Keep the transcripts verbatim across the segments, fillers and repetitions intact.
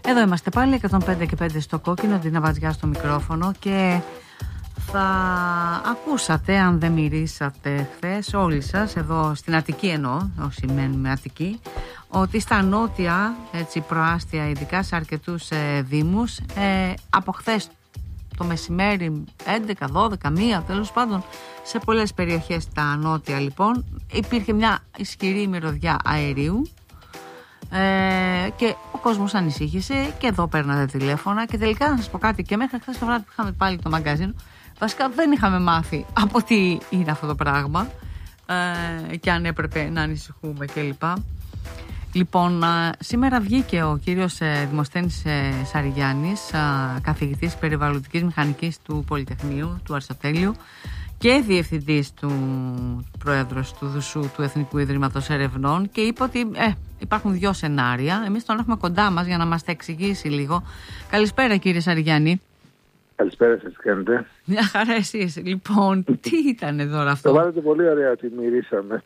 Εδώ είμαστε πάλι, εκατόν πέντε και πέντε στο κόκκινο, την Αβατζιά στο μικρόφωνο και θα ακούσατε, αν δεν μυρίσατε χθες, όλοι σας, εδώ στην Αττική εννοώ, όσοι μένουμε Αττική, ότι στα νότια, έτσι προάστια, ειδικά σε αρκετούς ε, δήμους, ε, από χθες το μεσημέρι, έντεκα, δώδεκα, μία, τέλος πάντων, σε πολλές περιοχές στα νότια λοιπόν, υπήρχε μια ισχυρή μυρωδιά αερίου. Ε, και ο κόσμος ανησύχησε και εδώ παίρνατε τηλέφωνα και τελικά να σας πω κάτι, και μέχρι χθες το βράδυ που είχαμε πάλι το μαγκαζίνο, βασικά δεν είχαμε μάθει από τι είναι αυτό το πράγμα ε, και αν έπρεπε να ανησυχούμε κλπ. Λοιπόν, α, σήμερα βγήκε ο κύριος ε, Δημοσθένης ε, Σαριγιάννης, α, καθηγητής περιβαλλοντικής μηχανικής του Πολυτεχνείου, του Αριστοτέλειου, και διευθυντής του πρόεδρος του ΔΟΥΣΟΥ, του Εθνικού Ιδρύματος Ερευνών, και είπε ότι ε, υπάρχουν δύο σενάρια. Εμείς τον έχουμε κοντά μας για να μας τα εξηγήσει λίγο. Καλησπέρα κύριε Σαριγιάννη. Καλησπέρα σας, τι κάνετε? Μια χαρά εσείς. Λοιπόν, τι ήταν εδώ αυτό? Το βάλετε πολύ ωραία ότι μυρίσαμε.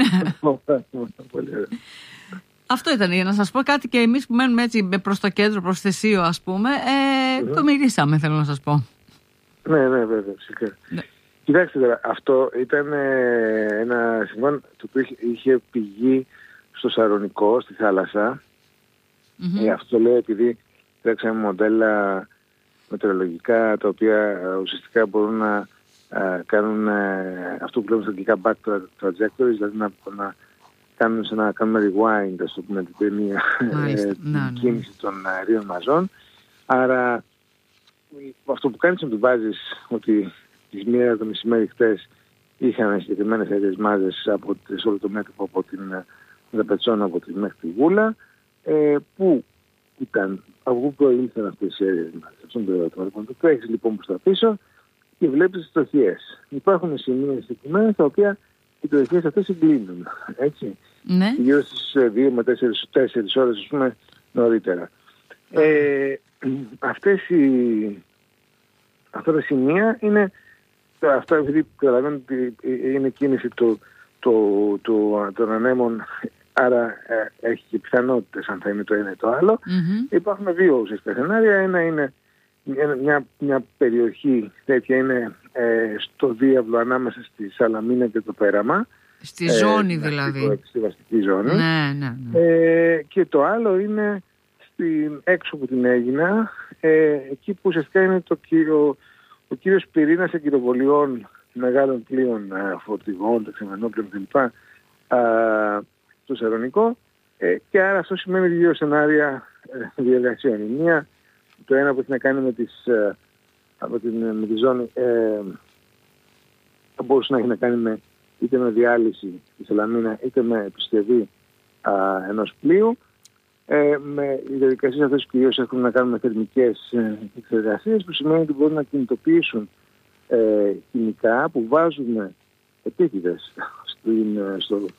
Πολύ ωραία. Αυτό ήταν, για να σας πω κάτι, και εμείς που μένουμε έτσι προς το κέντρο, προς θεσίο ας πούμε, ε, mm-hmm. το μυρίσαμε, θέλω να σας πω. Ναι, ναι, βέβαια, φυσικά. Ναι. Κοιτάξτε τώρα, αυτό ήταν ε, ένα συμβάν το οποίο είχε, είχε πηγή στο Σαρονικό, στη θάλασσα. Mm-hmm. Ε, αυτό το λέω επειδή τρέξαμε μοντέλα μετεωρολογικά τα οποία ε, ουσιαστικά μπορούν να ε, κάνουν ε, αυτό που λέμε στα αγγλικά back trajectories, δηλαδή να, να κάνουν σε να κάνουμε rewind, ας το πούμε, την ταινία, ε, την ναι, κίνηση ναι. των αερίων μαζών. Άρα αυτό που κάνεις να του βάζεις ότι τις μία το μεσημέρι χτες είχαν συγκεκριμένες αέριες μάζες από, σε όλο το μέτωπο από την Δραπετσόνα, από τη μέχρι τη Βούλα, ε, που ήταν, από πού προήλθαν αυτές οι αέριες μάζες. Αυτό είναι το ερώτημα. Λοιπόν, το τρέχεις λοιπόν προς τα πίσω και βλέπεις τις τροχιές. Υπάρχουν σημεία συγκεκριμένες τα οποία οι τροχιές αυτές συγκλίνουν. Έτσι. Ναι. Γύρω στις δύο με τέσσερις ώρες, ας πούμε, νωρίτερα. Ε, αυτές οι, αυτά τα σημεία είναι, αυτά επειδή καταλαβαίνω ότι είναι κίνηση του, του, του, των ανέμων, άρα ε, έχει και πιθανότητες αν θα είναι το ένα ή το άλλο. Mm-hmm. Υπάρχουν δύο ουσιαστικά σενάρια. Ένα είναι μια, μια περιοχή τέτοια, είναι ε, στο διάβλο ανάμεσα στη Σαλαμίνα και το Πέραμα. Στη ζώνη ε, δηλαδή. Στη βαστική ζώνη. Ναι, ναι, ναι. Ε, και το άλλο είναι στην, έξω από την Αίγινα, ε, εκεί που ουσιαστικά είναι το κύριο, ο κύριος πυρήνας εγκυροβολιών μεγάλων πλοίων ε, φορτηγών, ταξιμενόπλων κλπ. Στο Σαρονικό. Ε, και άρα αυτό σημαίνει δύο σενάρια ε, διεργασιών. Η μία, το ένα που έχει να κάνει με, τις, ε, από την, με τη ζώνη, ε, θα μπορούσε να έχει να κάνει με είτε με διάλυση στη Σαλαμίνα είτε με επισκευή α, ενός πλοίου. Ε, με, οι διαδικασίες αυτές κυρίως έχουν να κάνουν με θερμικές ε, εξεργασίες, που σημαίνει ότι μπορούν να κινητοποιήσουν ε, χημικά που βάζουν επίτηδες στο,